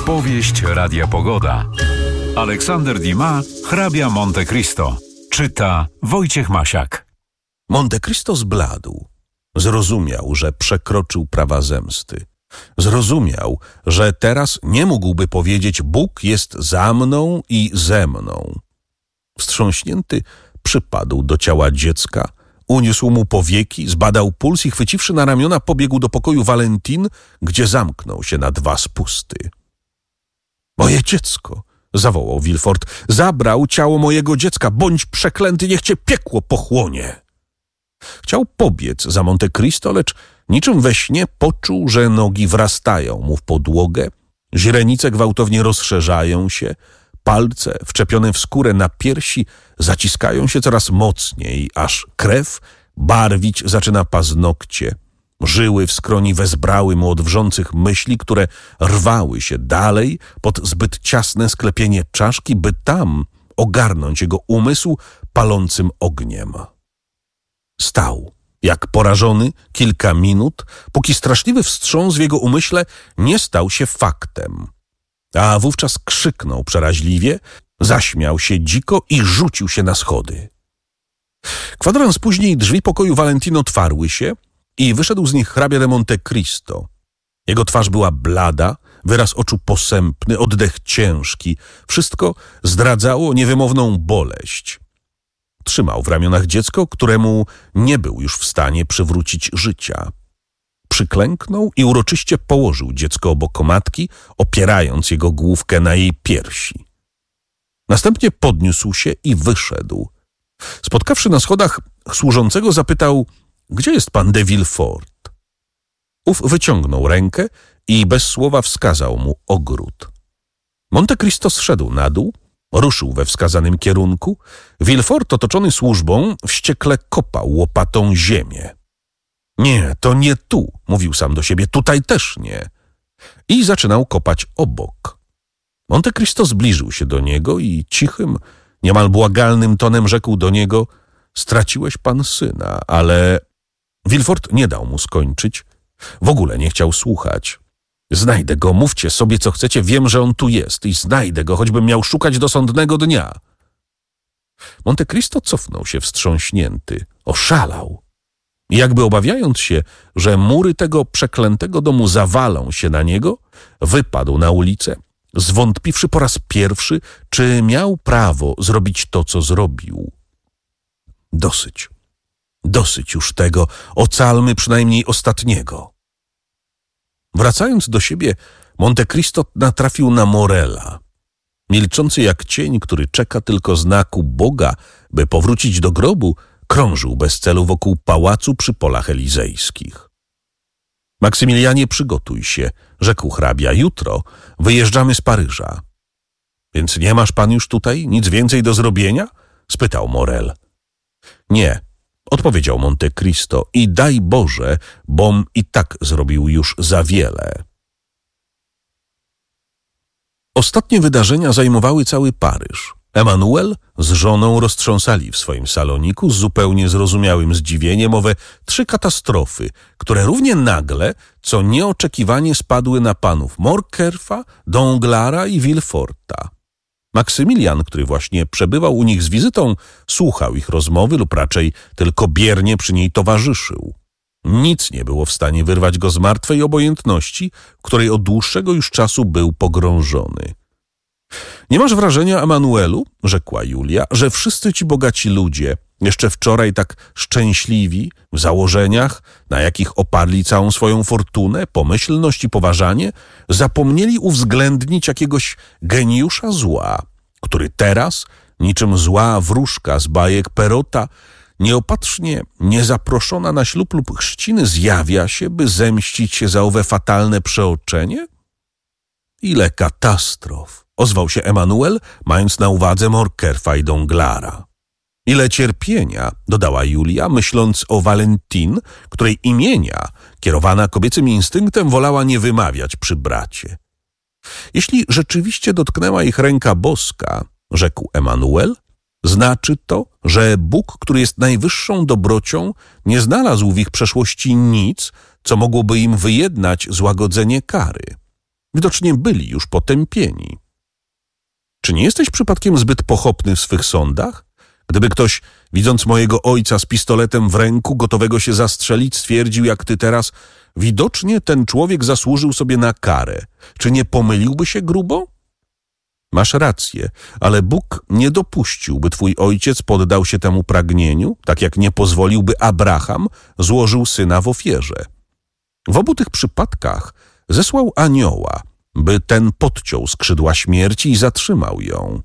Powieść Radia Pogoda. Aleksander Dumas, hrabia Monte Cristo. Czyta Wojciech Masiak. Monte Cristo zbladł. Zrozumiał, że przekroczył prawa zemsty. Zrozumiał, że teraz nie mógłby powiedzieć: Bóg jest za mną i ze mną. Wstrząśnięty przypadł do ciała dziecka, uniósł mu powieki, zbadał puls i chwyciwszy na ramiona, pobiegł do pokoju Valentin, gdzie zamknął się na 2 spusty. Moje dziecko! Zawołał Villefort. Zabrał ciało mojego dziecka. Bądź przeklęty, niech cię piekło pochłonie. Chciał pobiec za Monte Cristo, lecz niczym we śnie poczuł, że nogi wrastają mu w podłogę, źrenice gwałtownie rozszerzają się, palce wczepione w skórę na piersi zaciskają się coraz mocniej, aż krew barwić zaczyna paznokcie. Żyły w skroni wezbrały mu od wrzących myśli, które rwały się dalej pod zbyt ciasne sklepienie czaszki, by tam ogarnąć jego umysł palącym ogniem. Stał, jak porażony, kilka minut, póki straszliwy wstrząs w jego umyśle nie stał się faktem. A wówczas krzyknął przeraźliwie, zaśmiał się dziko i rzucił się na schody. Kwadrans później drzwi pokoju Valentin otwarły się i wyszedł z nich hrabia de Monte Cristo. Jego twarz była blada, wyraz oczu posępny, oddech ciężki. Wszystko zdradzało niewymowną boleść. Trzymał w ramionach dziecko, któremu nie był już w stanie przywrócić życia. Przyklęknął i uroczyście położył dziecko obok matki, opierając jego główkę na jej piersi. Następnie podniósł się i wyszedł. Spotkawszy na schodach służącego, zapytał: gdzie jest pan de Villefort? Ów wyciągnął rękę i bez słowa wskazał mu ogród. Monte Cristo zszedł na dół, ruszył we wskazanym kierunku. Villefort, otoczony służbą, wściekle kopał łopatą ziemię. Nie, to nie tu, mówił sam do siebie, tutaj też nie. I zaczynał kopać obok. Monte Cristo zbliżył się do niego i cichym, niemal błagalnym tonem rzekł do niego: straciłeś pan syna, ale... Villefort nie dał mu skończyć. W ogóle nie chciał słuchać. Znajdę go, mówcie sobie co chcecie, wiem, że on tu jest i znajdę go, choćbym miał szukać do sądnego dnia. Monte Cristo cofnął się wstrząśnięty, oszalał. I jakby obawiając się, że mury tego przeklętego domu zawalą się na niego, wypadł na ulicę, zwątpiwszy po raz pierwszy, czy miał prawo zrobić to, co zrobił. Dosyć już tego, ocalmy przynajmniej ostatniego. Wracając do siebie, Monte Cristo natrafił na Morela. Milczący jak cień, który czeka tylko znaku Boga, by powrócić do grobu, krążył bez celu wokół pałacu przy polach elizejskich. Maksymilianie, przygotuj się, rzekł hrabia, jutro wyjeżdżamy z Paryża. Więc nie masz pan już tutaj nic więcej do zrobienia? Spytał Morel. Nie, odpowiedział Monte Cristo, i daj Boże, bom i tak zrobił już za wiele. Ostatnie wydarzenia zajmowały cały Paryż. Emmanuel z żoną roztrząsali w swoim saloniku z zupełnie zrozumiałym zdziwieniem owe 3 katastrofy, które równie nagle, co nieoczekiwanie spadły na panów Morcerfa, Danglara i Villeforta. Maksymilian, który właśnie przebywał u nich z wizytą, słuchał ich rozmowy lub raczej tylko biernie przy niej towarzyszył. Nic nie było w stanie wyrwać go z martwej obojętności, w której od dłuższego już czasu był pogrążony. Nie masz wrażenia, Emanuelu, rzekła Julia, że wszyscy ci bogaci ludzie, jeszcze wczoraj tak szczęśliwi w założeniach, na jakich oparli całą swoją fortunę, pomyślność i poważanie, zapomnieli uwzględnić jakiegoś geniusza zła, który teraz, niczym zła wróżka z bajek Perrota, nieopatrznie, niezaproszona na ślub lub chrzciny, zjawia się, by zemścić się za owe fatalne przeoczenie? Ile katastrof! Ozwał się Emmanuel, mając na uwadze Morcerfa i Danglara. Ile cierpienia, dodała Julia, myśląc o Valentin, której imienia, kierowana kobiecym instynktem, wolała nie wymawiać przy bracie. Jeśli rzeczywiście dotknęła ich ręka boska, rzekł Emmanuel, znaczy to, że Bóg, który jest najwyższą dobrocią, nie znalazł w ich przeszłości nic, co mogłoby im wyjednać złagodzenie kary. Widocznie byli już potępieni. Czy nie jesteś przypadkiem zbyt pochopny w swych sądach? Gdyby ktoś, widząc mojego ojca z pistoletem w ręku, gotowego się zastrzelić, stwierdził jak ty teraz, widocznie ten człowiek zasłużył sobie na karę. Czy nie pomyliłby się grubo? Masz rację, ale Bóg nie dopuścił, by twój ojciec poddał się temu pragnieniu, tak jak nie pozwolił, by Abraham złożył syna w ofierze. W obu tych przypadkach zesłał anioła, by ten podciął skrzydła śmierci i zatrzymał ją.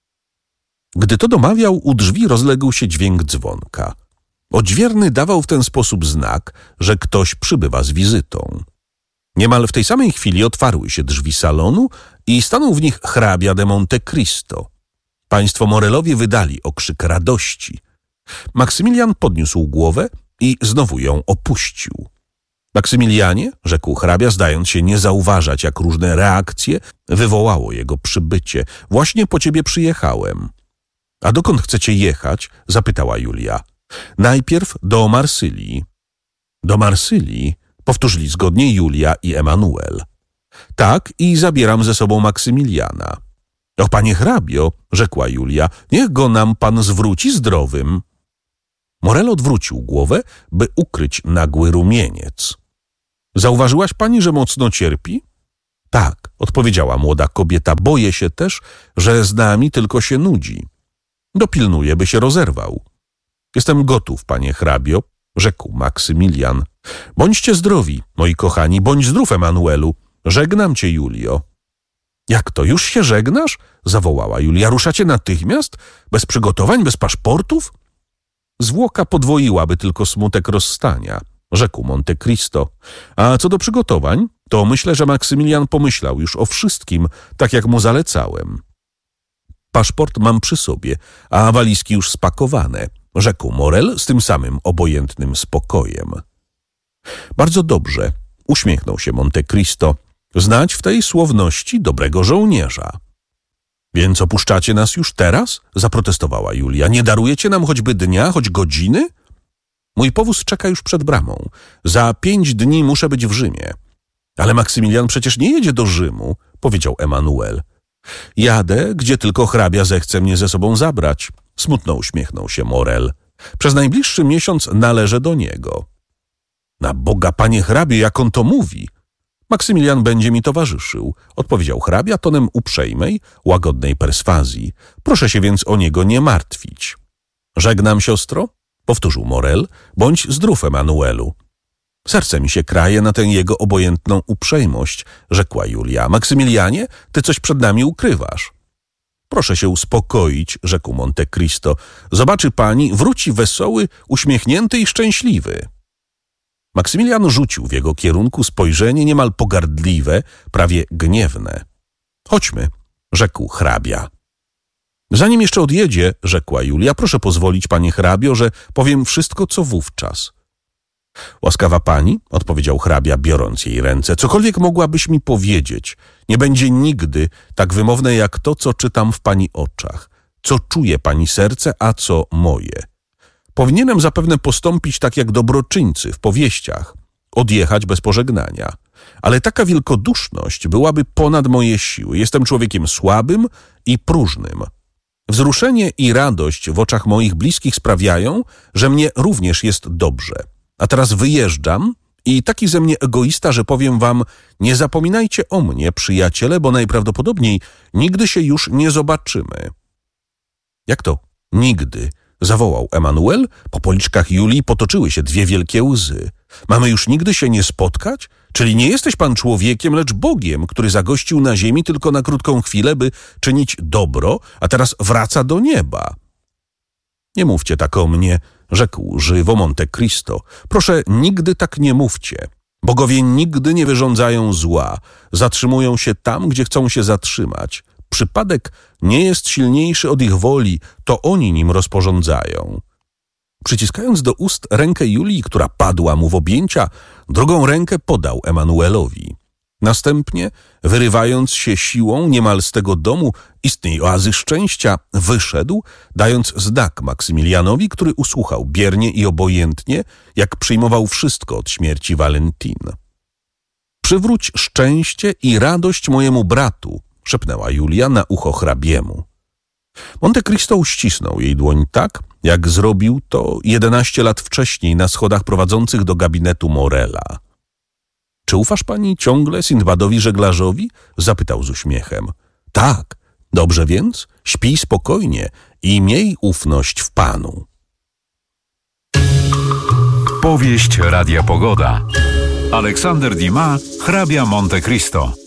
Gdy to domawiał, u drzwi rozległ się dźwięk dzwonka. Odźwierny dawał w ten sposób znak, że ktoś przybywa z wizytą. Niemal w tej samej chwili otwarły się drzwi salonu i stanął w nich hrabia de Monte Cristo. Państwo Morelowie wydali okrzyk radości. Maksymilian podniósł głowę i znowu ją opuścił. Maksymilianie, rzekł hrabia, zdając się nie zauważać, jak różne reakcje wywołało jego przybycie. Właśnie po ciebie przyjechałem. A dokąd chcecie jechać? Zapytała Julia. Najpierw do Marsylii. Do Marsylii? Powtórzyli zgodnie Julia i Emanuel. Tak, i zabieram ze sobą Maksymiliana. O, panie hrabio, rzekła Julia, niech go nam pan zwróci zdrowym. Morel odwrócił głowę, by ukryć nagły rumieniec. Zauważyłaś pani, że mocno cierpi? Tak, odpowiedziała młoda kobieta, boję się też, że z nami tylko się nudzi. Dopilnuję, by się rozerwał. Jestem gotów, panie hrabio, rzekł Maksymilian. Bądźcie zdrowi, moi kochani, bądź zdrów, Emanuelu. Żegnam cię, Julio. Jak to, już się żegnasz? Zawołała Julia. Ruszacie natychmiast? Bez przygotowań, bez paszportów? Zwłoka podwoiłaby tylko smutek rozstania, rzekł Monte Cristo. A co do przygotowań, to myślę, że Maksymilian pomyślał już o wszystkim, tak jak mu zalecałem. Paszport mam przy sobie, a walizki już spakowane, rzekł Morel z tym samym obojętnym spokojem. Bardzo dobrze, uśmiechnął się Monte Cristo. Znać w tej słowności dobrego żołnierza. Więc opuszczacie nas już teraz? Zaprotestowała Julia. Nie darujecie nam choćby dnia, choć godziny? Mój powóz czeka już przed bramą. Za 5 dni muszę być w Rzymie. Ale Maksymilian przecież nie jedzie do Rzymu, powiedział Emanuel. Jadę, gdzie tylko hrabia zechce mnie ze sobą zabrać. Smutno uśmiechnął się Morel. Przez najbliższy miesiąc należę do niego. Na Boga, panie hrabio, jak on to mówi? Maksymilian będzie mi towarzyszył, odpowiedział hrabia tonem uprzejmej, łagodnej perswazji. Proszę się więc o niego nie martwić. Żegnam, siostro, powtórzył Morel, bądź zdrów, Emanuelu. Serce mi się kraje na tę jego obojętną uprzejmość, rzekła Julia. Maksymilianie, ty coś przed nami ukrywasz. Proszę się uspokoić, rzekł Monte Cristo. Zobaczy pani, wróci wesoły, uśmiechnięty i szczęśliwy. Maksymilian rzucił w jego kierunku spojrzenie niemal pogardliwe, prawie gniewne. Chodźmy, rzekł hrabia. Zanim jeszcze odjedzie, rzekła Julia, proszę pozwolić, panie hrabio, że powiem wszystko, co wówczas. Łaskawa pani, odpowiedział hrabia, biorąc jej ręce, cokolwiek mogłabyś mi powiedzieć, nie będzie nigdy tak wymowne jak to, co czytam w pani oczach, co czuje pani serce, a co moje. Powinienem zapewne postąpić tak jak dobroczyńcy w powieściach, odjechać bez pożegnania. Ale taka wielkoduszność byłaby ponad moje siły. Jestem człowiekiem słabym i próżnym. Wzruszenie i radość w oczach moich bliskich sprawiają, że mnie również jest dobrze. A teraz wyjeżdżam i taki ze mnie egoista, że powiem wam, nie zapominajcie o mnie, przyjaciele, bo najprawdopodobniej nigdy się już nie zobaczymy. Jak to? Nigdy? Zawołał Emanuel. Po policzkach Julii potoczyły się 2 wielkie łzy. Mamy już nigdy się nie spotkać? Czyli nie jesteś pan człowiekiem, lecz Bogiem, który zagościł na ziemi tylko na krótką chwilę, by czynić dobro, a teraz wraca do nieba. Nie mówcie tak o mnie, rzekł żywo Monte Cristo. Proszę, nigdy tak nie mówcie. Bogowie nigdy nie wyrządzają zła. Zatrzymują się tam, gdzie chcą się zatrzymać. Przypadek nie jest silniejszy od ich woli, to oni nim rozporządzają. Przyciskając do ust rękę Julii, która padła mu w objęcia, drugą rękę podał Emanuelowi. Następnie, wyrywając się siłą niemal z tego domu, istnej oazy szczęścia, wyszedł, dając znak Maksymilianowi, który usłuchał biernie i obojętnie, jak przyjmował wszystko od śmierci Valentine. Przywróć szczęście i radość mojemu bratu, szepnęła Julia na ucho hrabiemu. Monte Cristo uścisnął jej dłoń tak, jak zrobił to 11 lat wcześniej na schodach prowadzących do gabinetu Morela. Czy ufasz pani ciągle Sindbadowi żeglarzowi? Zapytał z uśmiechem. Tak, dobrze więc, śpij spokojnie i miej ufność w Panu. Powieść Radia Pogoda. Aleksander Dumas, hrabia Monte Cristo.